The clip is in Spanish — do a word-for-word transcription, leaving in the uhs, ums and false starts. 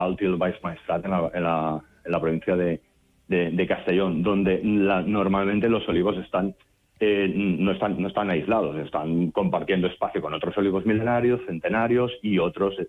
Alto y el Baix Maestrat en la, en la, en la provincia de, de, de Castellón, donde la, normalmente los olivos están, eh, no están no están aislados, están compartiendo espacio con otros olivos milenarios, centenarios y otros